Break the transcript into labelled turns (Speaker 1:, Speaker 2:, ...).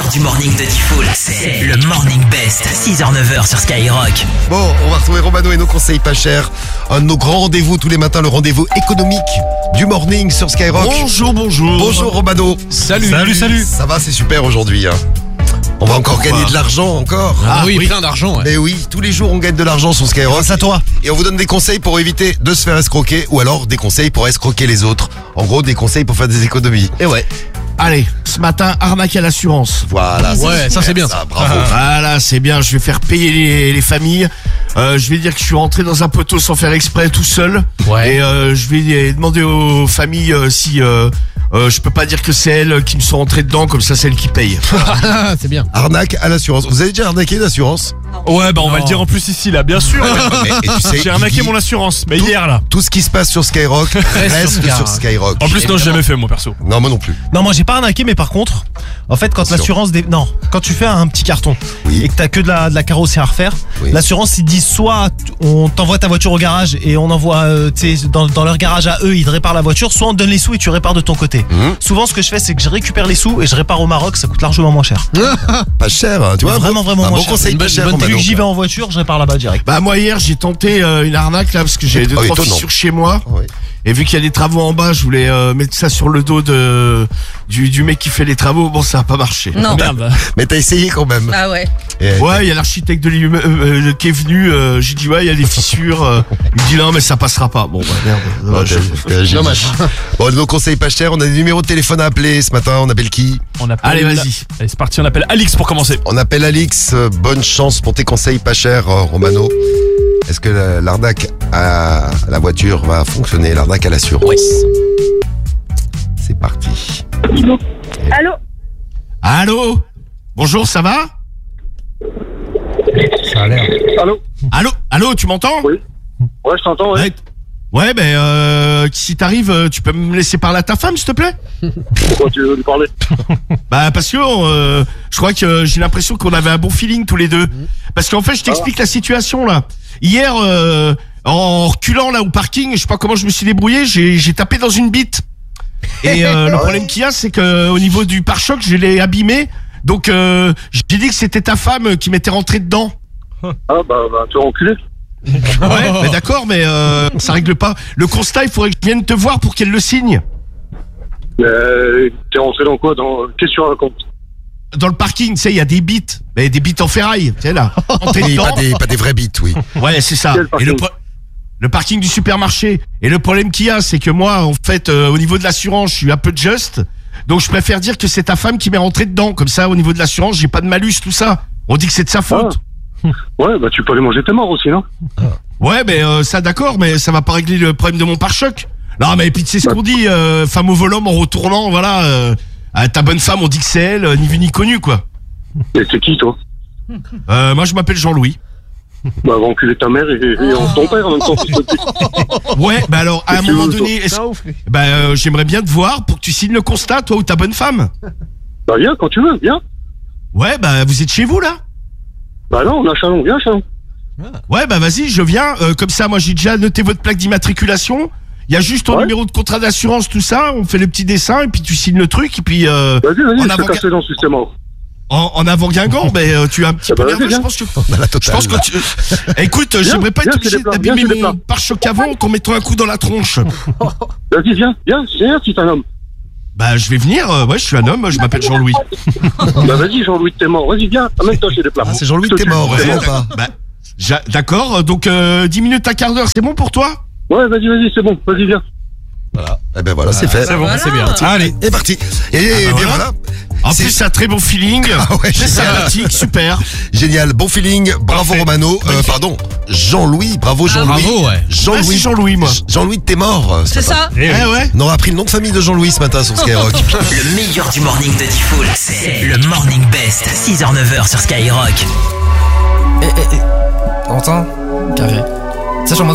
Speaker 1: meilleur du morning de Diffoul, c'est le Morning Best, 6h-9h sur Skyrock.
Speaker 2: Bon, on va retrouver Romano et nos conseils pas chers. Un de nos grands rendez-vous tous les matins, le rendez-vous économique du morning sur Skyrock.
Speaker 3: Bonjour.
Speaker 2: Bonjour Romano.
Speaker 3: Salut.
Speaker 2: Ça va, c'est super aujourd'hui. On va encore gagner de l'argent encore.
Speaker 3: Ah oui, plein d'argent. Ouais.
Speaker 2: Mais oui, tous les jours on gagne de l'argent sur Skyrock.
Speaker 3: Grâce à toi.
Speaker 2: Et on vous donne des conseils pour éviter de se faire escroquer ou alors des conseils pour escroquer les autres. En gros, des conseils pour faire des économies. Et ouais.
Speaker 3: Allez, ce matin, arnaque à l'assurance.
Speaker 2: Voilà.
Speaker 3: Ouais, ça c'est bien.
Speaker 2: Ça, bravo.
Speaker 3: Voilà, c'est bien. Je vais faire payer les familles. Je vais dire que je suis rentré dans un poteau sans faire exprès tout seul. Ouais. Et je vais demander aux familles si je peux pas dire que c'est elles qui me sont rentrées dedans, comme ça c'est elles qui payent.
Speaker 4: C'est bien.
Speaker 2: Arnaque à l'assurance. Vous avez déjà arnaqué l'assurance?
Speaker 4: Ouais, bah on va le dire en plus ici là, bien sûr.
Speaker 2: Et tu sais,
Speaker 4: J'ai arnaqué mon assurance, mais hier là.
Speaker 2: Tout ce qui se passe sur Skyrock reste sur Skyrock.
Speaker 4: En plus, non, j'ai jamais fait moi perso.
Speaker 2: Non, moi non plus.
Speaker 5: Non, moi j'ai pas arnaqué, mais par contre, en fait, quand l'assurance, non, quand tu fais un petit carton et que t'as que de la carrosserie à refaire, l'assurance ils disent soit on t'envoie ta voiture au garage et on envoie, tu sais, dans leur garage à eux, ils te réparent la voiture, soit on te donne les sous et tu répares de ton côté. Souvent, ce que je fais, c'est que je récupère les sous et je répare au Maroc, ça coûte largement moins cher.
Speaker 2: Pas cher, hein, tu vois.
Speaker 5: Vraiment
Speaker 2: un
Speaker 5: moins
Speaker 2: bon
Speaker 5: cher.
Speaker 2: conseil pas cher.
Speaker 5: Vu que j'y vais en voiture, je répare là-bas direct.
Speaker 3: Bah moi hier j'ai tenté une arnaque là parce que j'ai 2-3 fissures chez moi. Et vu qu'il y a des travaux en bas, je voulais mettre ça sur le dos du mec qui fait les travaux. Bon, ça a pas marché.
Speaker 6: Non.
Speaker 4: Merde.
Speaker 2: Mais t'as essayé quand même.
Speaker 6: Ah ouais.
Speaker 3: Ouais, il y a l'architecte de l'immeuble qui est venu. J'ai dit ouais, il y a des fissures. Il me dit non, mais ça passera pas. Bon, bah merde.
Speaker 2: Dommage. Bon, nos conseils pas chers. On a des numéros de téléphone à appeler ce matin. On appelle qui?
Speaker 3: Allez, vas-y.
Speaker 4: Allez, c'est parti, on appelle Alix pour commencer.
Speaker 2: On appelle Alix. Bonne chance pour tes conseils pas chers, Romano. Est-ce que l'arnaque à la voiture va fonctionner? L'arnaque à l'assurance. C'est parti.
Speaker 7: Allô?
Speaker 3: Allô? Bonjour, ça va?
Speaker 4: Ça a l'air.
Speaker 3: Allô, tu m'entends?
Speaker 8: Oui. Ouais, je t'entends, ouais.
Speaker 3: Ouais, ben, si t'arrives, tu peux me laisser parler à ta femme, s'il te plaît?
Speaker 8: Pourquoi tu veux lui parler?
Speaker 3: Bah, parce que je crois que j'ai l'impression qu'on avait un bon feeling tous les deux. Parce qu'en fait, je t'explique la situation, là. Hier, en reculant, là, au parking, je sais pas comment je me suis débrouillé, j'ai tapé dans une bite. Et le problème qu'il y a, c'est que au niveau du pare-choc, je l'ai abîmé. Donc, j'ai dit que c'était ta femme qui m'était rentrée dedans.
Speaker 8: Ah, bah, tu es enculé.
Speaker 3: Ouais, mais d'accord, mais ça règle pas. Le constat, il faudrait que je vienne te voir pour qu'elle le signe.
Speaker 8: T'es rentré dans quoi? Qu'est-ce que tu racontes?
Speaker 3: Dans le parking, tu sais, il y a des bites. Mais des bites en ferraille, tu sais, là.
Speaker 2: Oui, pas des vraies bites, oui.
Speaker 3: Ouais, c'est ça.
Speaker 8: Quel parking?
Speaker 3: Et le parking du supermarché. Et le problème qu'il y a, c'est que moi, en fait, au niveau de l'assurance, je suis un peu juste. Donc, je préfère dire que c'est ta femme qui m'est rentrée dedans. Comme ça, au niveau de l'assurance, j'ai pas de malus, tout ça. On dit que c'est de sa faute.
Speaker 8: Ouais, bah tu peux aller manger tes morts aussi, non?
Speaker 3: Ouais, mais ça d'accord, mais ça va pas régler le problème de mon pare-choc. Non, mais puis tu sais ce qu'on dit, femme au volant en retournant, voilà. Ta bonne femme, on dit que c'est elle, ni vu ni connu, quoi.
Speaker 8: Et c'est qui, toi?
Speaker 3: Moi, je m'appelle Jean-Louis.
Speaker 8: Bah, va enculer ta mère et ton père en même temps, si je te dis.
Speaker 3: Ouais, bah alors, à un moment donné, j'aimerais bien te voir pour que tu signes le constat, toi ou ta bonne femme.
Speaker 8: Bah, viens, quand tu veux, viens.
Speaker 3: Ouais, bah, vous êtes chez vous, là?
Speaker 8: Bah non, on a Chalon, viens, Chalon.
Speaker 3: Ouais, bah vas-y, je viens. Comme ça, moi, j'ai déjà noté votre plaque d'immatriculation. Il y a juste ton numéro de contrat d'assurance, tout ça. On fait le petit dessin et puis tu signes le truc. Et puis,
Speaker 8: vas-y, je te casse les dents, systémement.
Speaker 3: En avant Guingamp, tu es un petit peu nerveux, je pense que... Je pense que tu... Écoute, j'aimerais pas être obligé d'abîmer mon pare-choc avant qu'en mettant un coup dans la tronche.
Speaker 8: Vas-y, viens, si t'es un homme.
Speaker 3: Bah, je vais venir, ouais, je suis un homme, je m'appelle Jean-Louis.
Speaker 8: Bah, vas-y, Jean-Louis de Témor, vas-y, viens, amène-toi chez les plats.
Speaker 2: C'est Jean-Louis de Témor, vraiment pas.
Speaker 3: Bah, d'accord, donc 10 minutes à quart d'heure, c'est bon pour toi?
Speaker 8: Ouais, vas-y, c'est bon, vas-y, viens.
Speaker 2: Voilà. Eh ben voilà, c'est fait.
Speaker 4: C'est bon, c'est bien.
Speaker 2: Allez, c'est parti. Et bien voilà.
Speaker 3: En plus, c'est un très bon feeling.
Speaker 2: Ah ouais,
Speaker 3: c'est sympathique, super.
Speaker 2: Génial, bon feeling. Bravo Romano. Pardon, Jean-Louis. Bravo Jean-Louis.
Speaker 4: Bravo, ouais.
Speaker 3: Jean-Louis. C'est Jean-Louis, moi.
Speaker 2: Jean-Louis de Témor.
Speaker 6: C'est ça.
Speaker 3: Ouais.
Speaker 2: On aura appris le nom de famille de Jean-Louis ce matin sur Skyrock.
Speaker 1: Le meilleur du morning de Diffoul, c'est le Morning Best, 6h-9h sur Skyrock.
Speaker 9: Quentin, carré. Ça, j'en